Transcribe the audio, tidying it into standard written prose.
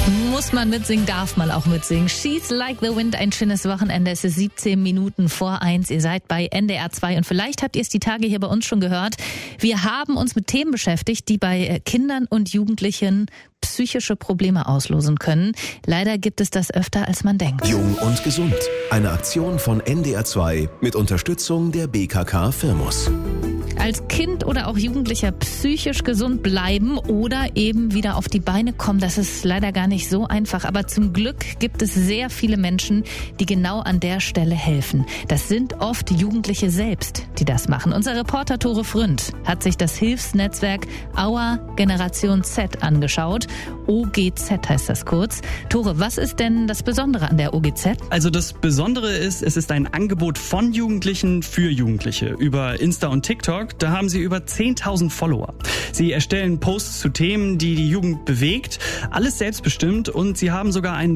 Muss man mitsingen, darf man auch mitsingen. She's Like the Wind, ein schönes Wochenende. Es ist 17 Minuten vor 1. Ihr seid bei NDR 2 und vielleicht habt ihr es die Tage hier bei uns schon gehört. Wir haben uns mit Themen beschäftigt, die bei Kindern und Jugendlichen psychische Probleme auslösen können. Leider gibt es das öfter, als man denkt. Jung und gesund. Eine Aktion von NDR 2 mit Unterstützung der BKK Firmus. Als Kind oder auch Jugendlicher psychisch gesund bleiben oder eben wieder auf die Beine kommen, das ist leider gar nicht so einfach. Aber zum Glück gibt es sehr viele Menschen, die genau an der Stelle helfen. Das sind oft Jugendliche selbst, die das machen. Unser Reporter Tore Fründ hat sich das Hilfsnetzwerk Our Generation Z angeschaut. OGZ heißt das kurz. Tore, was ist denn das Besondere an der OGZ? Also das Besondere ist, es ist ein Angebot von Jugendlichen für Jugendliche. Über Insta und TikTok, da haben sie über 10.000 Follower. Sie erstellen Posts zu Themen, die die Jugend bewegt, alles selbstbestimmt und sie haben sogar einen